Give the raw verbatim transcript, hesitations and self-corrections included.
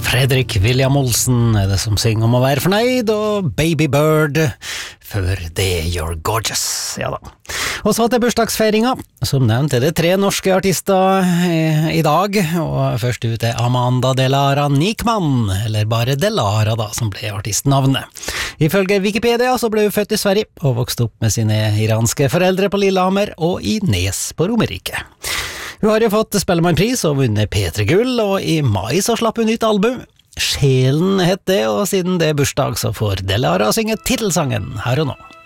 Fredrik William Olsen er det som synger om å være fornøyd, og Baby Bird før det You're Gorgeous, ja da. Og så til bursdagsfeiringa, som nevnt er det tre norske artister i, i dag, og først ut er Amanda Delara Nikman, eller bare Delara da, som ble artistnavnet. Ifølge Wikipedia så ble hun født i Sverige, og vokste opp med sine iranske foreldre på Lillehammer og i Nes på Romerike. Hun har jo fått Spellemannpris og vunnet P tre Gull, og i mai så slapp hun nytt album. Sjelen het det, og siden det er bursdag så får Delara synge titelsangen her og nå.